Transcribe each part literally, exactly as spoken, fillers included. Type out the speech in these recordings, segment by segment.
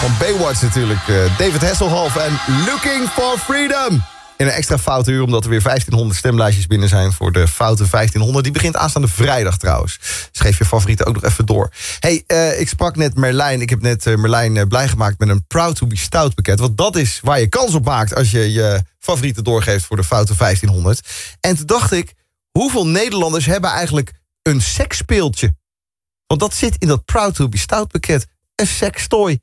Van Baywatch natuurlijk. Uh, David Hasselhoff en Looking for Freedom. In een extra foute uur, omdat er weer vijftienhonderd stemlijstjes binnen zijn... voor de Foute vijftienhonderd. Die begint aanstaande vrijdag trouwens. Schreef je favorieten ook nog even door. Hey, uh, ik sprak net Merlijn. Ik heb net uh, Merlijn uh, blij gemaakt met een Proud to be Stout pakket. Want dat is waar je kans op maakt... als je je favorieten doorgeeft voor de Foute vijftienhonderd. En toen dacht ik, hoeveel Nederlanders hebben eigenlijk een seksspeeltje? Want dat zit in dat Proud to be Stout pakket. Een sekstooi.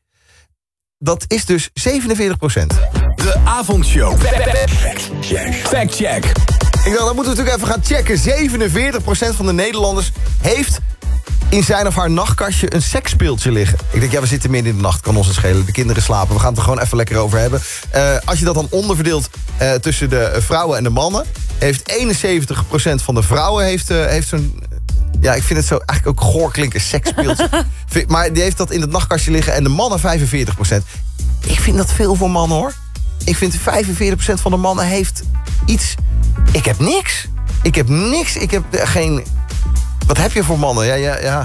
Dat is dus zevenenveertig procent. De avondshow. Fact check. Fact check. Ik dacht, dat moeten we natuurlijk even gaan checken. zevenenveertig procent van de Nederlanders heeft in zijn of haar nachtkastje een seksspeeltje liggen. Ik denk, ja, we zitten midden in de nacht, kan ons het schelen. De kinderen slapen, we gaan het er gewoon even lekker over hebben. Uh, als je dat dan onderverdeelt uh, tussen de vrouwen en de mannen... heeft eenenzeventig procent van de vrouwen heeft, uh, heeft zo'n... Ja, ik vind het zo eigenlijk ook goor klinken, seksspeeltje. Maar die heeft dat in het nachtkastje liggen en de mannen vijfenveertig procent. Ik vind dat veel voor mannen, hoor. Ik vind vijfenveertig procent van de mannen heeft iets... Ik heb niks. Ik heb niks. Ik heb geen... Wat heb je voor mannen? Ja, ja, ja.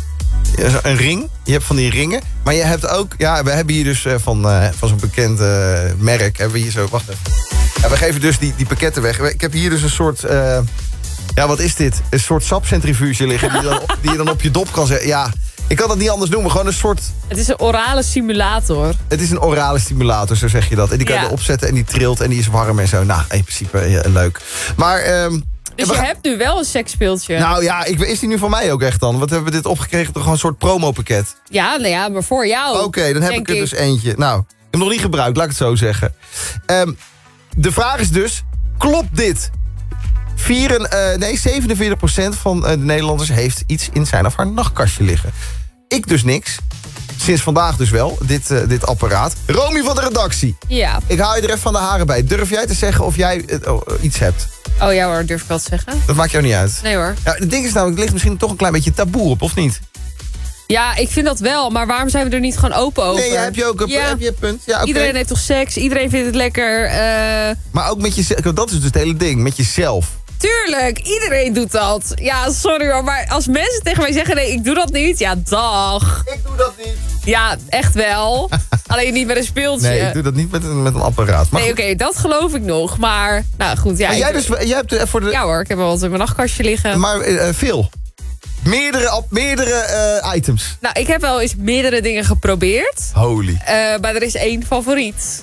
Een ring. Je hebt van die ringen. Maar je hebt ook... Ja, we hebben hier dus van, uh, van zo'n bekend uh, merk... Hebben we hier zo... Wacht even. Ja, we geven dus die, die pakketten weg. Ik heb hier dus een soort... Uh, ja, wat is dit? Een soort sapcentrifuge liggen... Die, dan, die je dan op je dop kan zetten. Ja... Ik kan dat niet anders noemen, gewoon een soort... Het is een orale simulator. Het is een orale stimulator, zo zeg je dat. En die kan je ja. erop zetten en die trilt en die is warm en zo. Nou, in principe ja, leuk. Maar... Um, dus je ga... hebt nu wel een seksspeeltje. Nou ja, ik, is die nu voor mij ook echt dan? Wat hebben we dit opgekregen? Toch gewoon een soort promopakket? Ja, nou ja, maar voor jou. Oké, okay, dan heb ik er ik. dus eentje. Nou, ik heb hem nog niet gebruikt, laat ik het zo zeggen. Um, de vraag is dus, klopt dit? Vier, uh, nee, zevenenveertig procent van uh, de Nederlanders heeft iets in zijn of haar nachtkastje liggen. Ik dus niks. Sinds vandaag dus wel, dit, uh, dit apparaat. Romy van de redactie. Ja. Ik haal je er even van de haren bij. Durf jij te zeggen of jij uh, oh, iets hebt? Oh ja hoor, durf ik wel te zeggen. Dat maakt jou niet uit? Nee hoor. Ja, het ding is namelijk, er ligt misschien toch een klein beetje taboe op, of niet? Ja, ik vind dat wel, maar waarom zijn we er niet gewoon open over? Nee, ja, heb je ook een, ja. heb je een punt. Ja, okay. Iedereen heeft toch seks, iedereen vindt het lekker. Uh... Maar ook met jezelf, dat is dus het hele ding, met jezelf. Tuurlijk, iedereen doet dat. Ja, sorry hoor, maar als mensen tegen mij zeggen... nee, ik doe dat niet, ja, dag. Ik doe dat niet. Ja, echt wel. Alleen niet met een speeltje. Nee, ik doe dat niet met een, met een apparaat. Maar nee, oké, okay, dat geloof ik nog. Maar, nou goed, ja. Maar jij, ik, dus, jij hebt voor de... Ja hoor, ik heb wel wat in mijn nachtkastje liggen. Maar uh, veel? Meerdere, meerdere uh, items? Nou, ik heb wel eens meerdere dingen geprobeerd. Holy. Uh, maar er is één favoriet.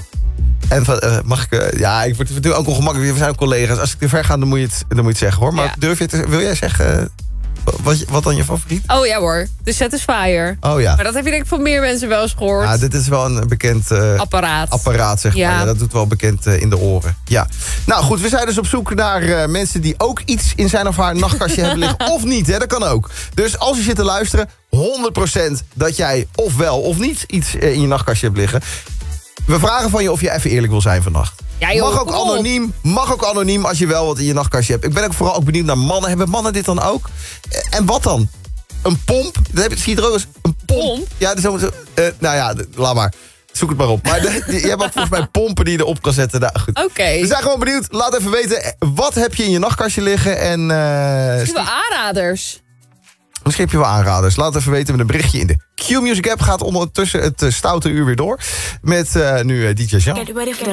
En uh, mag ik... Uh, ja, ik word natuurlijk ook ongemakkelijk. We zijn ook collega's. Als ik te ver ga, dan moet je het, dan moet je het zeggen, hoor. Maar ja. durf je te, wil jij zeggen... Uh, wat, wat dan je favoriet? Oh ja hoor, de Satisfyer. Oh ja. Maar dat heb je denk ik van meer mensen wel eens gehoord. Ja, dit is wel een bekend... Uh, apparaat. Apparaat, zeg maar. Ja. Ja, dat doet wel bekend uh, in de oren. Ja. Nou goed, we zijn dus op zoek naar uh, mensen die ook iets in zijn of haar nachtkastje hebben liggen. Of niet, hè, dat kan ook. Dus als je zit te luisteren, honderd procent dat jij of wel of niet iets uh, in je nachtkastje hebt liggen. We vragen van je of je even eerlijk wil zijn vannacht. Ja, joh, mag ook anoniem, mag ook anoniem als je wel wat in je nachtkastje hebt. Ik ben ook vooral ook benieuwd naar mannen. Hebben mannen dit dan ook? En wat dan? Een pomp? Dat heb je, zie je er ook eens. Een pomp? pomp? Ja, dus, uh, nou ja, laat maar. Zoek het maar op. Maar de, die, je hebt ook volgens mij pompen die je erop kan zetten. Nou, goed. Oké. Okay. We zijn gewoon benieuwd. Laat even weten, wat heb je in je nachtkastje liggen? En, uh, Misschien wel aanraders. Misschien heb je wel aanraders. Laat het even weten met een berichtje in de Q-Music app. Gaat ondertussen het uh, stoute uur weer door. Met uh, nu uh, D J Jean.